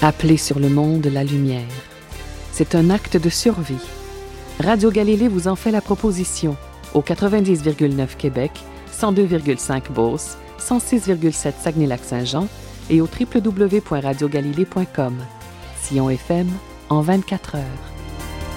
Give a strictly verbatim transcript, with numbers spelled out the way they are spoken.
Appeler sur le monde la lumière. C'est un acte de survie. Radio Galilée vous en fait la proposition au quatre-vingt-dix virgule neuf Québec, cent deux virgule cinq Beauce, cent six virgule sept Saguenay-Lac-Saint-Jean et au w w w point radio galilée point com. Sillon F M en vingt-quatre heures.